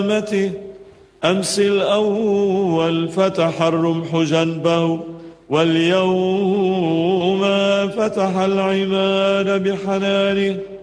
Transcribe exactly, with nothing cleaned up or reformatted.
مته. أمس الأول فتح الرمح جنبه، واليوم فتح العماد بحنانه.